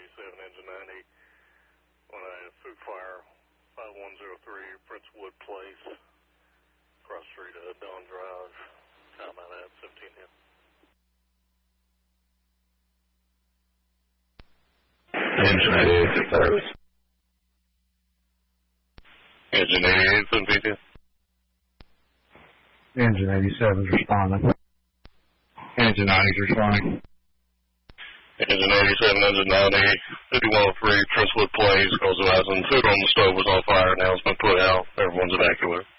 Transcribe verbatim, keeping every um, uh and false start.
eighty-seven, engine ninety, on a food fire, five one zero three, Princewood Place, cross street of Don Drive, time out at seventeen ten. Engine eighty-eight, service. Engine eighty-eight, seven P T. Engine eighty-seven is responding. Engine ninety is responding. Engine eighty-seven, engine ninety, fifty-one oh three, Princewood Place, calls advising food on the stove was on fire, now it's been put out, everyone's evacuated.